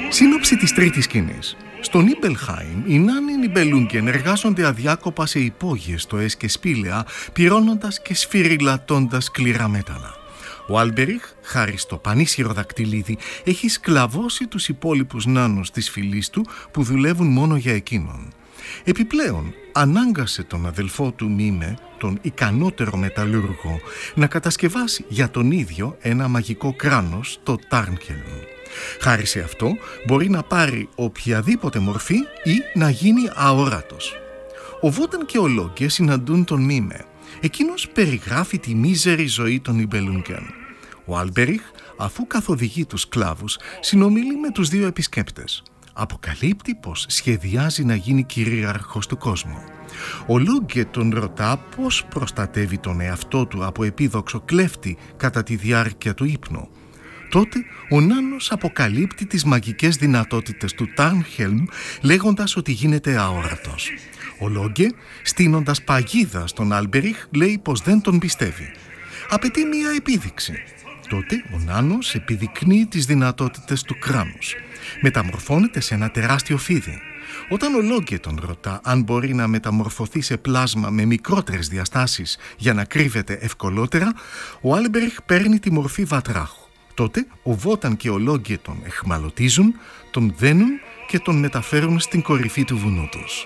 Σύνοψη της τρίτης σκηνής. Στο Νίμπελχάιμ, οι νάνοι Νιμπελούγκεν εργάζονται αδιάκοπα σε υπόγειες στοές και σπήλαια, πυρώνοντας και σφυριλατώντας σκληρά μέταλλα. Ο Άλμπεριχ, χάρη στο πανίσχυρο δακτυλίδι, έχει σκλαβώσει τους υπόλοιπους νάνους της φυλής του που δουλεύουν μόνο για εκείνον. Επιπλέον, ανάγκασε τον αδελφό του Μίμε, τον ικανότερο μεταλλούργο, να κατασκευάσει για τον ίδιο ένα μαγικό κράνος, το Τάρνχελμ. Χάρη σε αυτό μπορεί να πάρει οποιαδήποτε μορφή ή να γίνει αόρατος. Ο Βόταν και ο Λόγκε συναντούν τον Μίμε. Εκείνος περιγράφει τη μίζερη ζωή των Νιμπελούγκεν. Ο Άλμπεριχ, αφού καθοδηγεί τους σκλάβους, συνομιλεί με τους δύο επισκέπτες. Αποκαλύπτει πως σχεδιάζει να γίνει κυρίαρχος του κόσμου. Ο Λόγκε τον ρωτά πώς προστατεύει τον εαυτό του από επίδοξο κλέφτη κατά τη διάρκεια του ύπνου. Τότε ο νάνος αποκαλύπτει τις μαγικές δυνατότητες του Τάρνχελμ, λέγοντας ότι γίνεται αόρατος. Ο Λόγκε, στείνοντας παγίδα στον Άλμπεριχ, λέει πως δεν τον πιστεύει. Απαιτεί μία επίδειξη. Τότε ο νάνος επιδεικνύει τις δυνατότητες του κράνους. Μεταμορφώνεται σε ένα τεράστιο φίδι. Όταν ο Λόγκε τον ρωτά αν μπορεί να μεταμορφωθεί σε πλάσμα με μικρότερες διαστάσεις για να κρύβεται ευκολότερα, ο Άλμπεριχ παίρνει τη μορφή βατράχου. Τότε ο Βόταν και ο Λόγκε τον εχμαλωτίζουν, τον δένουν και τον μεταφέρουν στην κορυφή του βουνού τους.